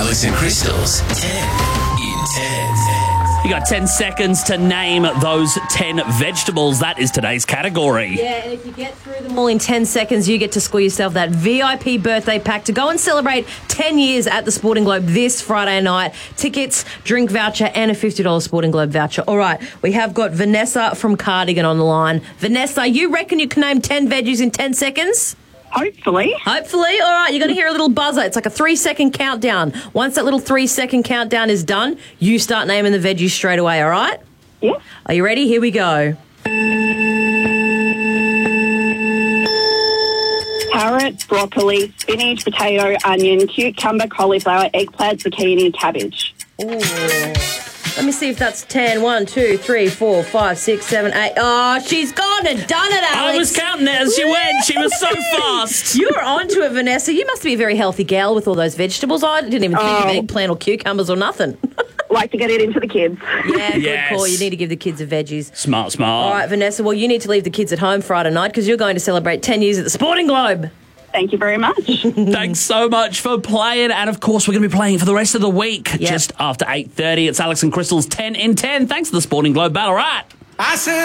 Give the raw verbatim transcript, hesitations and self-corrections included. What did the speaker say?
Alex and Crystal's ten in ten. You got ten seconds to name those ten vegetables. That is today's category. Yeah, and if you get through them all in ten seconds, you get to score yourself that V I P birthday pack to go and celebrate ten years at the Sporting Globe this Friday night. Tickets, drink voucher, and a fifty dollars Sporting Globe voucher. All right, we have got Vanessa from Cardigan on the line. Vanessa, you reckon you can name ten veggies in ten seconds? Hopefully. Hopefully. All right, you're going to hear a little buzzer. It's like a three-second countdown. Once that little three-second countdown is done, you start naming the veggies straight away, all right? Yeah. Are you ready? Here we go. Carrot, broccoli, spinach, potato, onion, cucumber, cauliflower, eggplant, zucchini, cabbage. Ooh. Let me see if that's ten. One, two, three, four, five, six, seven, eight. Oh, she's gone and done it, Alex. I was counting it as she went. She was so fast. You were onto it, Vanessa. You must be a very healthy gal with all those vegetables. I didn't even think Oh. of eggplant or cucumbers or nothing. Like to get it into the kids. Yeah, good Yes. call. You need to give the kids the veggies. Smart, smart. All right, Vanessa, well, you need to leave the kids at home Friday night because you're going to celebrate ten years at the Sporting Globe. Thank you very much. Thanks so much for playing. And, of course, we're going to be playing for the rest of the week Yep. just after eight thirty. It's Alex and Crystal's ten in ten. Thanks to the Sporting Globe Ballarat. I said